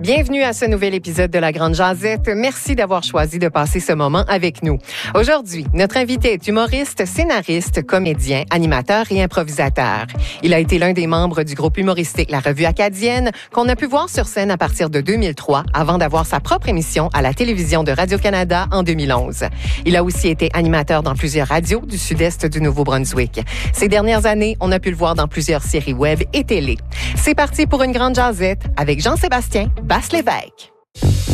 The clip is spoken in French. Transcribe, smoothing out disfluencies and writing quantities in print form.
Bienvenue à ce nouvel épisode de La Grande Jazette. Merci d'avoir choisi de passer ce moment avec nous. Aujourd'hui, notre invité est humoriste, scénariste, comédien, animateur et improvisateur. Il a été l'un des membres du groupe humoristique La Revue Acadienne, qu'on a pu voir sur scène à partir de 2003, avant d'avoir sa propre émission à la télévision de Radio-Canada en 2011. Il a aussi été animateur dans plusieurs radios du sud-est du Nouveau-Brunswick. Ces dernières années, on a pu le voir dans plusieurs séries web et télé. C'est parti pour une grande jazette avec Jean-Sébastien Basse-Lévesque.